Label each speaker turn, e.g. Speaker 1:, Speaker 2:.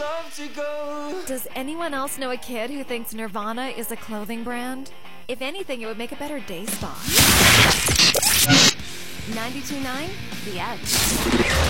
Speaker 1: love to go.
Speaker 2: Does anyone else know a kid who thinks Nirvana is a clothing brand? If anything, it would make a better day spa. 92.9 The Edge.